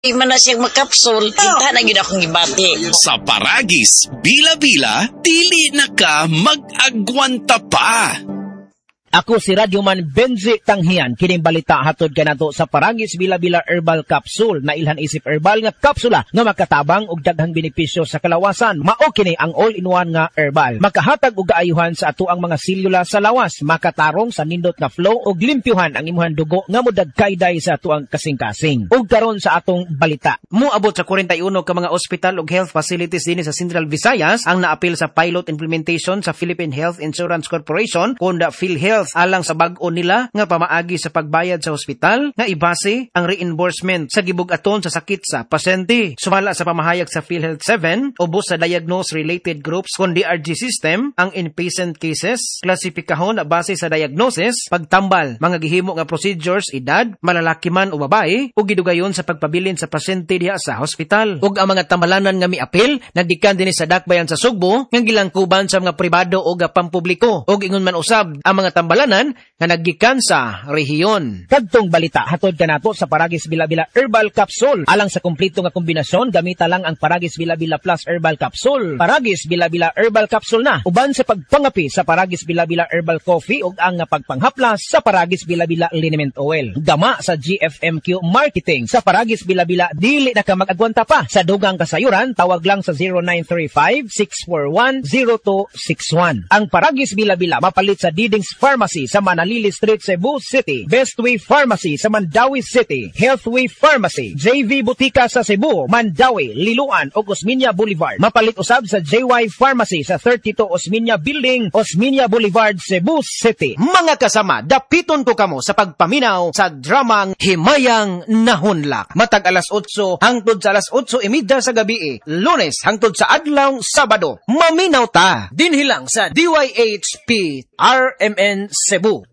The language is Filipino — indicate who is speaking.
Speaker 1: Di man na siyang makapsul, kita na gina akong gibati.
Speaker 2: Sa Paragis Bila-Bila, dili na ka mag-agwanta pa.
Speaker 3: Ako si Radyoman Benji Tanghian, kining balita hatod kanato sa Paragis Bila-Bila Herbal Capsule na ilhan isip herbal nga kapsula nga makatabang og daghang benepisyo sa kalawasan. Mao kini ang all-in-one nga herbal. Makahatag og kaayuhan sa ato ang mga selula sa lawas, makatarong sa nindot nga flow og limpyuhan ang imuhang dugo nga modagkayday sa ato ang kasing-kasing. Ug karon sa atong balita, moabot sa 41 ka mga ospital ug health facilities dinhi sa Central Visayas ang naapil sa pilot implementation sa Philippine Health Insurance Corporation kunda PhilHealth alang sa bag-o nila nga pamaagi sa pagbayad sa ospital nga ibase ang reimbursement sa gibug-aton sa sakit sa pasyente. Sumala sa pamahayag sa PhilHealth 7, ubos sa diagnose-related groups kung DRG system ang inpatient cases, klasipikahon na base sa diagnosis, pagtambal, mga gihimo nga procedures, edad, malalaki man o babae, o gidugayon sa pagpabilin sa pasyente diha sa hospital. Ug ang mga tambalanan nga miapil, nagdikan din sa dakbayan sa Sugbo, nga gilangkuban sa mga pribado o pampubliko. Ug ingon man usab ang mga tambalanan nga naggikan sa rehiyon. Kadtong balita hatod kanato sa Paragis Bila-Bila Herbal Capsule. Alang sa kumpleto nga kombinasyon, gamita lang ang Paragis Bila-Bila Plus Herbal Capsule. Paragis Bila-Bila Herbal Capsule na uban sa pagpangapi sa Paragis Bila-Bila Herbal Coffee ug ang pagpanghaplas sa Paragis Bila-Bila Liniment Oil. Gama sa GFMQ Marketing sa Paragis Bila-Bila, dili na ka mag-agwanta pa. Sa dugang kasayuran, tawag lang sa 0935-641-0261. Ang Paragis Bila-Bila mapalit sa Diding's Pharmacy sa Manalili Street, Cebu City, Bestway Pharmacy sa Mandawi City, Healthway Pharmacy, JV Butika sa Cebu, Mandawi, Liloan ug Osmeña Boulevard. Mapalit usab sa JY Pharmacy sa 32 Osmeña Building, Osmeña Boulevard, Cebu City. Mga kasama, dapiton ko kamo sa pagpaminaw sa dramang Himayang Nahunlak. Matag alas 8 hangtod sa alas 8:30 sa gabi, Lunes hangtod sa adlaw Sabado. Maminaw ta dinhi lang sa DYHP RMN Cebu.